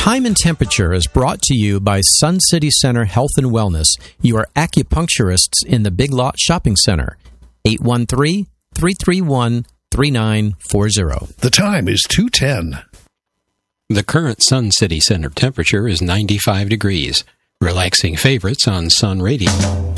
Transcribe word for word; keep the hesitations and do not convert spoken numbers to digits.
Time and Temperature is brought to you by Sun City Center Health and Wellness, your acupuncturists in the Big Lot Shopping Center. eight one three, three three one, three nine four zero. The time is two ten. The current Sun City Center temperature is ninety-five degrees. Relaxing favorites on Sun Radio.